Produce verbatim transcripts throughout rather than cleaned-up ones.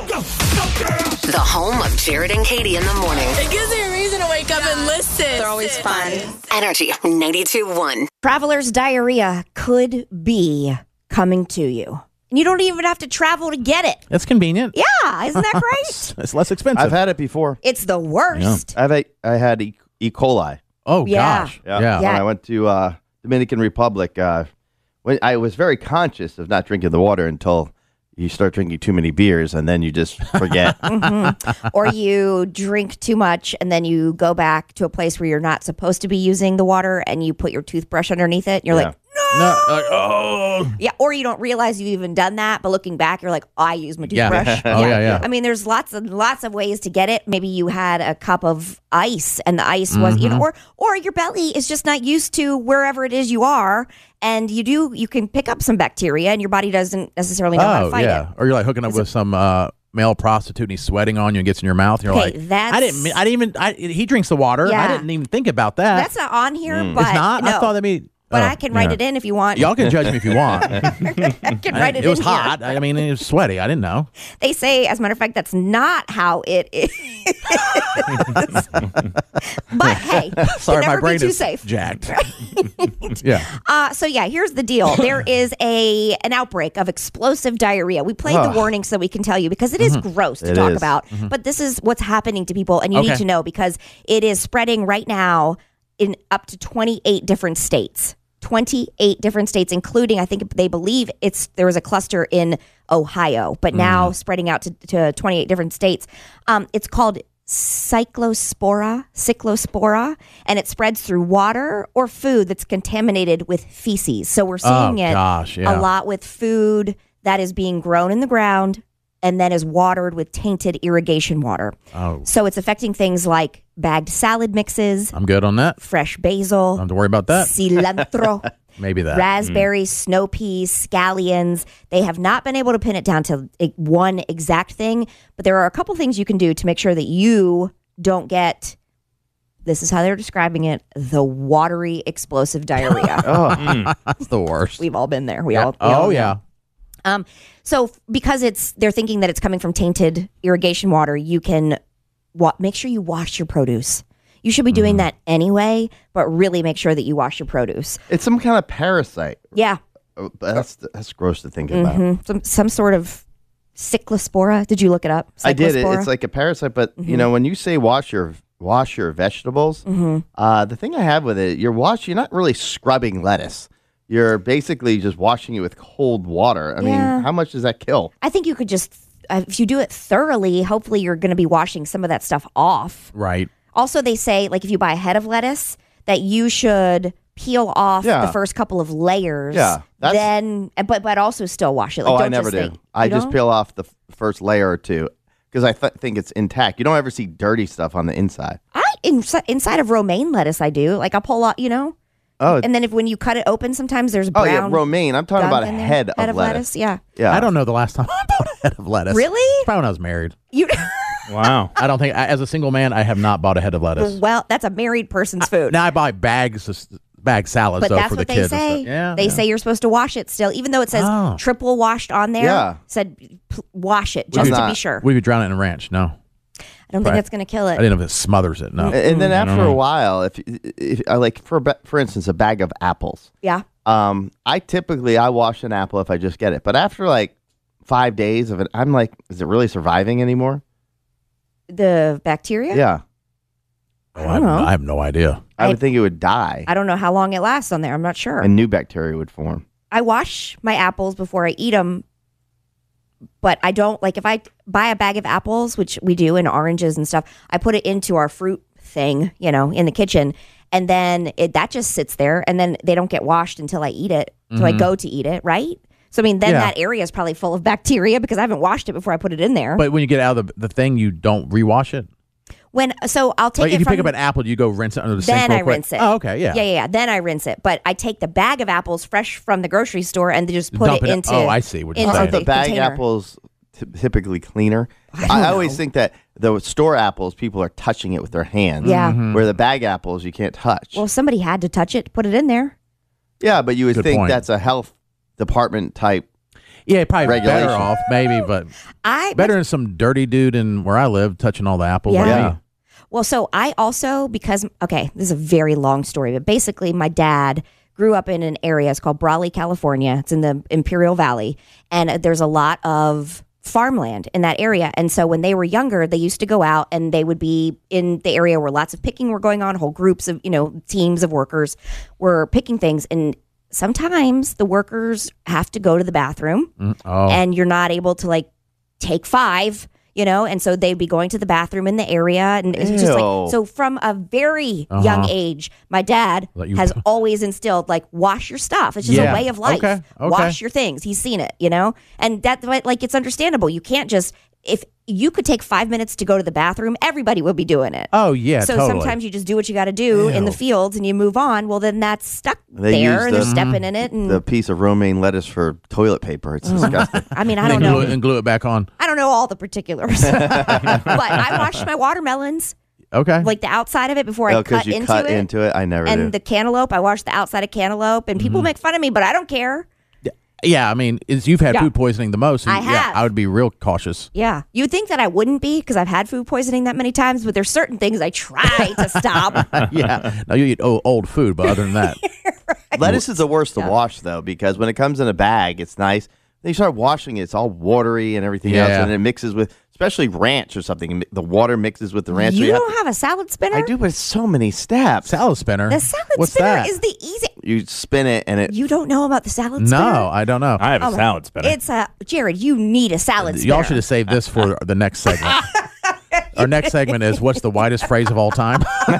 The home of Jared and Katie in the morning. It gives me a reason to wake up and listen. They're always fun. Energy ninety-two point one. Traveler's diarrhea could be coming to you. And you don't even have to travel to get it. That's convenient. Yeah, isn't that great? It's less expensive. I've had it before. It's the worst. I've had, I had E. E. coli. Oh, Yeah. gosh. Yeah. Yeah. When Yeah. I went to uh, Dominican Republic, uh, when I was very conscious of not drinking the water until you start drinking too many beers, and then you just forget. Mm-hmm. Or you drink too much and then you go back to a place where you're not supposed to be using the water and you put your toothbrush underneath it. And you're Yeah. like, No, like, oh. yeah. Or you don't realize you've even done that, but looking back, you're like, oh, I use my Yeah. toothbrush. Oh, yeah, yeah. I mean, there's lots of lots of ways to get it. Maybe you had a cup of ice and the ice was, you know, or or your belly is just not used to wherever it is you are, and you do you can pick up some bacteria, and your body doesn't necessarily know how to Oh, fight yeah. it. Or you're like hooking up with some uh, male prostitute and he's sweating on you and gets in your mouth. And you're Okay, like, that's- I didn't, mean- I didn't even, I, he drinks the water. I Yeah. didn't even think about that. That's not on here, but it's not? no. I thought that mean. but oh, I can write yeah. it in if you want. Y'all can judge me if you want. I can I- write it, it was in here. hot. I mean, it was sweaty. I didn't know. They say, as a matter of fact, that's not how it is. But hey, Sorry, can my never brain be too is safe. jacked. Yeah. Uh, so yeah, here's the deal. There is a an outbreak of explosive diarrhea. We played the Ugh. warning so we can tell you because it is gross to It talk is. about. But this is what's happening to people, and you need Okay. to know because it is spreading right now in up to twenty-eight different states. twenty-eight different states, including I think they believe it's there was a cluster in Ohio, but now spreading out to, to twenty-eight different states. Um, it's called cyclospora, cyclospora, and it spreads through water or food that's contaminated with feces. So we're seeing Oh, it gosh, yeah. a lot with food that is being grown in the ground and then is watered with tainted irrigation water. Oh, So it's affecting things like bagged salad mixes, I'm good on that. fresh basil, Don't have to worry about that. cilantro, Maybe that. raspberries, snow peas, scallions. They have not been able to pin it down to e- one exact thing, but there are a couple things you can do to make sure that you don't get, this is how they're describing it, the watery explosive diarrhea. Oh, That's the worst. We've all been there. We all. We all Oh, know. yeah. Um, so f- because it's they're thinking that it's coming from tainted irrigation water, you can wa- make sure you wash your produce. You should be doing that anyway, but really make sure that you wash your produce. it's some kind of parasite. Yeah, Oh, That's that's gross to think about. Mhm. some some sort of cyclospora. Did you look it up? I did it. Cyclospora? It's like a parasite, but Mm-hmm. you know, when you say wash your wash your vegetables, uh, the thing I have with it, you're washing. You're not really scrubbing lettuce. You're basically just washing it with cold water. I Yeah. mean, how much does that kill? I think you could just uh, if you do it thoroughly. Hopefully, you're going to be washing some of that stuff off. Right. Also, they say like if you buy a head of lettuce, that you should peel off Yeah. the first couple of layers. Yeah, that's- then but but also still wash it. Like, oh, don't I never just do. think- I you just don't? peel off the f- first layer or two because I th- think it's intact. You don't ever see dirty stuff on the inside. I inside, inside of romaine lettuce, I do. Like I pull out, you know, Oh, and then if when you cut it open, sometimes there's oh brown. yeah, romaine. I'm talking gunk about a in there. head, of, lettuce. Yeah, Yeah, I don't know the last time I bought a head of lettuce. Really? Probably when I was married. you. Wow. I don't think, I- as a single man, I have not bought a head of lettuce. Well, that's a married person's food. Now I buy bags of s- bag salads But though that's for the what they kids. and say. stuff. Yeah, they yeah. say you're supposed to wash it still, even though it says Oh. triple washed on there. Yeah. Said p- wash it just to be not. sure. We would drown it in a ranch. No, I don't think Right. that's going to kill I it. didn't know if it smothers it. No. And then I don't after a know. while, if, if I like for ba- for instance, a bag of apples. Yeah. Um, I typically I wash an apple if I just get it, but after like five days of it, I'm like, is it really surviving anymore? The bacteria? Yeah, Oh, I I, have, don't know. I have no idea. I, I- would think it would die I don't know how long it lasts on there. I'm not sure. and new bacteria would form. I wash my apples before I eat them, but I don't like if I buy a bag of apples, which we do, and oranges and stuff. I put it into our fruit thing, you know, in the kitchen, and then it that just sits there, and then they don't get washed until I eat it. So I go to eat it, right? So I mean, then Yeah. that area is probably full of bacteria because I haven't washed it before I put it in there. But when you get out of the, the thing, you don't rewash it. when so I'll take Like it if you from pick up an apple, do you go rinse it under the sink then real I quick? rinse it. Oh, okay, yeah. yeah, yeah, yeah. Then I rinse it, but I take the bag of apples fresh from the grocery store and just put Dump it it- into. oh, I see what you're into saying. Aren't the the bag container. apples t- typically cleaner? don't I, always know. think that the store apples, people are touching it with their hands. Yeah. Mm-hmm. Where the bag apples, you can't touch. Well, somebody had to touch it, put it in there. yeah, but you would Good think point. that's a health department type. Yeah, probably Regulation. better off, maybe, but I better than some dirty dude in where I live touching all the apples. like Yeah. me. Well, so I also, because, okay, this is a very long story, but basically my dad grew up in an area, it's called Brawley, California. It's in the Imperial Valley. And uh, there's a lot of farmland in that area. And so when they were younger, they used to go out and they would be in the area where lots of picking were going on, whole groups of, you know, teams of workers were picking things. And sometimes the workers have to go to the bathroom Mm, oh. and you're not able to like take five, you know, and so they'd be going to the bathroom in the area. And it's just Ew. like, so from a very Uh-huh. young age, my dad Let you- has always instilled like, wash your stuff. It's just Yeah. a way of life. Okay. Okay. Wash your things. He's seen it, you know, and that, like, it's understandable. You can't just, if you could take five minutes to go to the bathroom, everybody would be doing it. Oh, yeah, So totally. sometimes you just do what you got to do in the Ew. fields and you move on. Well, then that's stuck They there use and they're the- stepping in it. And The piece of romaine lettuce for toilet paper. It's disgusting. I mean, I and, don't then know. glue it, and glue it back on. I don't know all the particulars, but I washed my watermelons, Okay. like the outside of it before I Oh, because cut you into cut it. into it. I never and do. the cantaloupe, I washed the outside of cantaloupe, and Mm-hmm. people make fun of me, but I don't care. yeah, I mean, is you've had Yeah. food poisoning the most. I yeah, have. I would be real cautious. Yeah, you'd think that I wouldn't be because I've had food poisoning that many times, but there's certain things I try to stop. yeah. Now you eat old, old food, but other than that, Lettuce is the worst to wash, though, because when it comes in a bag, it's nice. Then you start washing it, it's all watery and everything else, Yeah. and it mixes with, especially ranch or something. The water mixes with the ranch. so You you have don't have a salad spinner? I do, but it's so many steps. salad spinner. The salad What's spinner that? is the easy. You spin it, and it. You don't know about the salad spinner? no, I don't know. I have a Oh my- salad spinner. It's a Jared. You need a salad spinner. Y'all should have saved this for the next segment. Our next segment is what's the widest phrase of all time?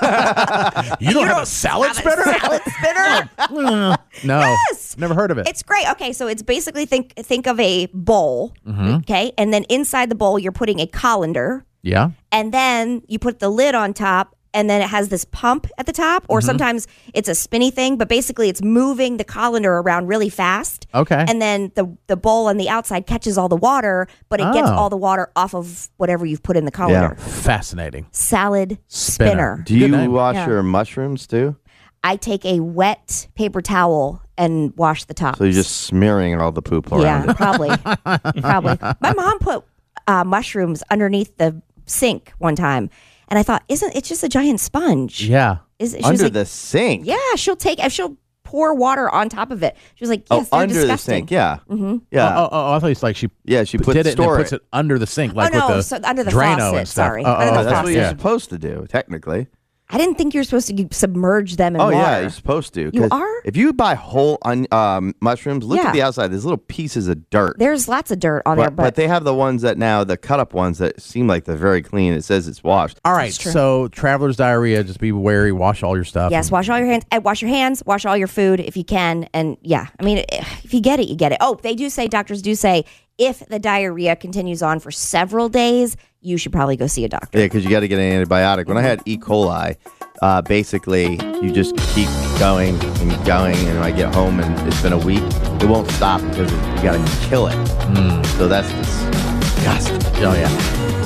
you don't have a salad Have a spinner? salad spinner. No, Yes. never heard of it. It's great. Okay, so it's basically think think of a bowl, okay, and then inside the bowl you're putting a colander, yeah, and then you put the lid on top, and then it has this pump at the top, or sometimes it's a spinny thing, but basically it's moving the colander around really fast. Okay. and then the the bowl on the outside catches all the water, but it gets Oh. all the water off of whatever you've put in the colander. fascinating. Salad Spinner. spinner. Do you Good name. wash Yeah. your mushrooms too? I take a wet paper towel and wash the top. So you're just smearing all the poop around Yeah, it. probably. Probably. My mom put uh, mushrooms underneath the sink one time, and I thought, isn't it just a giant sponge? Yeah. Is she was Under like, the sink. yeah, she'll take if she'll pour water on top of it. She was like, yes, oh, they're under the disgusting. sink. Yeah. Mm-hmm. Yeah. Oh, oh, oh, I thought it's like she Yeah, she p- put did it and then store puts it. it under the sink, like Oh, no, with the so under the Drano faucet, and stuff. sorry. Oh, Under oh, the Oh, that's what faucet. you're yeah. supposed to do, technically. I didn't think you were supposed to submerge them in Oh water. yeah, you're supposed to. You 'cause are? If you buy whole un, um, mushrooms, look Yeah. at the outside. There's little pieces of dirt. There's lots of dirt on there, but, but, but they have the ones that now, the cut up ones that seem like they're very clean. It says it's washed. All right, true. so traveler's diarrhea, just be wary, wash all your stuff. yes, wash all your hands. And wash your hands. Wash all your food if you can. And yeah, I mean, if you get it, you get it. Oh, they do say doctors do say if the diarrhea continues on for several days, you should probably go see a doctor. Yeah, because you got to get an antibiotic. When I had E. coli, uh, basically you just keep going and going, and when I get home and it's been a week, it won't stop because you got to kill it. So that's disgusting. Oh, yeah.